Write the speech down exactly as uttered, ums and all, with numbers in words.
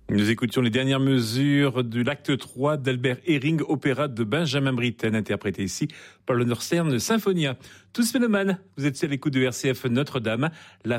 Nous écoutions les dernières mesures de l'acte trois d'Albert Ehring, opéra de Benjamin Britten, interprété ici par le Northern Symphonia. Tous mélomanes, vous êtes à l'écoute de R C F Notre-Dame. La